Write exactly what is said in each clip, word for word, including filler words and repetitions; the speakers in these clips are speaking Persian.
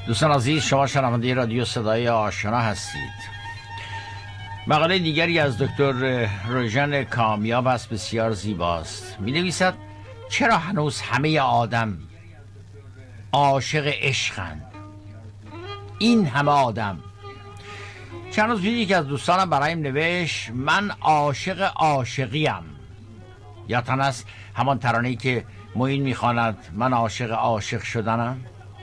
دوستان عزیز، شما شنونده رادیو صدای آشنا هستید. مقاله دیگری از دکتر روژن کامیاب است، بسیار زیباست. می نویسد چرا هنوز همه آدم عاشق عشقند؟ این همه آدم. چند روز پیش یکی از دوستانم برایم نوشت من عاشق عاشقیم. یادتان است همان ترانه‌ای که معین میخواند من عاشق عاشق شدنم.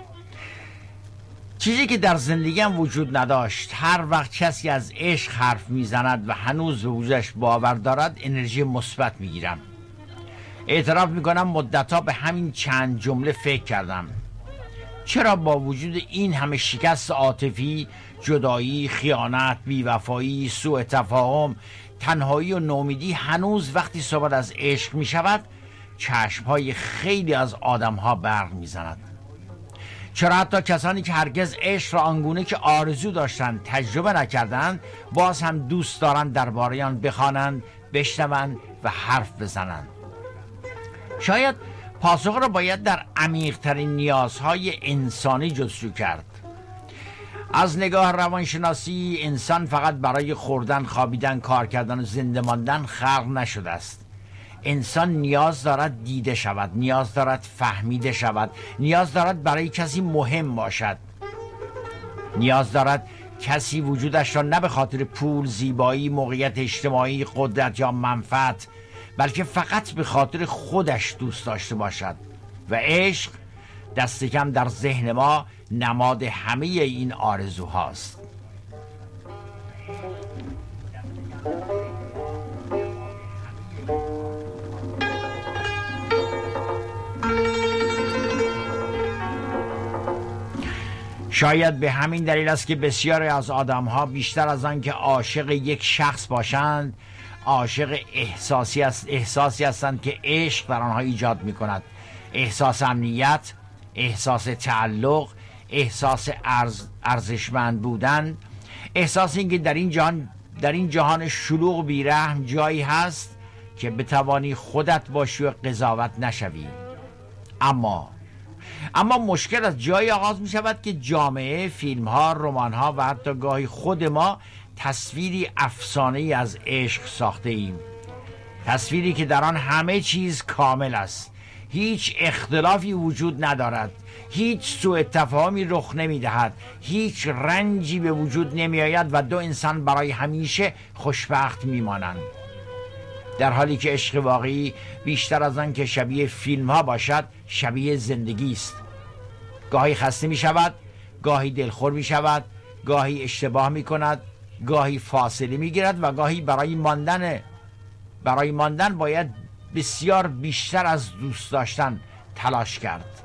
چیزی که در زندگیم وجود نداشت. هر وقت کسی از عشق حرف میزند و هنوز به وجودش باور دارد انرژی مثبت میگیرم. اعتراف میکنم مدتها به همین چند جمله فکر کردم. چرا با وجود این همه شکست عاطفی، جدایی، خیانت، بیوفایی، سوء تفاهم، تنهایی و نومیدی، هنوز وقتی صحبت از عشق می شود چشمهای خیلی از آدم ها برق می زند؟ چرا حتی کسانی که هرگز عشق را آنگونه که آرزو داشتند تجربه نکردند باز هم دوست دارند درباره آن بخوانند، بشنوند و حرف بزنند؟ شاید پاسخ را باید در عمیق‌ترین نیازهای انسانی جستجو کرد. از نگاه روانشناسی انسان فقط برای خوردن، خوابیدن، کار کردن و زنده ماندن خلق نشده است. انسان نیاز دارد دیده شود، نیاز دارد فهمیده شود، نیاز دارد برای کسی مهم باشد، نیاز دارد کسی وجودش را نه به خاطر پول، زیبایی، موقعیت اجتماعی، قدرت یا منفعت، بلکه فقط به خاطر خودش دوست داشته باشد. و عشق دست کم در ذهن ما نماد همه این آرزوهاست. شاید به همین دلیل است که بسیاری از آدم‌ها بیشتر از آن که عاشق یک شخص باشند، عاشق احساسی است احساسی هستند که عشق در آنها ایجاد می‌کند. احساس امنیت، احساس تعلق، احساس ارز، ارزشمند بودن، احساس اینکه در این جهان در این جهان شلوغ بی‌رحم جایی هست که بتوانی خودت باشی و قضاوت نشوی. اما اما مشکل از جایی آغاز می شود که جامعه، فیلم ها، رمان ها و حتی گاهی خود ما تصویری افسانه‌ای از عشق ساخته ایم. تصویری که در آن همه چیز کامل است، هیچ اختلافی وجود ندارد، هیچ سوء تفاهمی رخ نمی دهد، هیچ رنجی به وجود نمی آید و دو انسان برای همیشه خوشبخت می مانند. در حالی که عشق واقعی بیشتر از آن که شبیه فیلم ها باشد شبیه زندگی است. گاهی خسته می شود، گاهی دلخور می شود، گاهی اشتباه می کند، گاهی فاصله می گیرد و گاهی برای ماندن برای ماندن باید بسیار بیشتر از دوست داشتن تلاش کرد.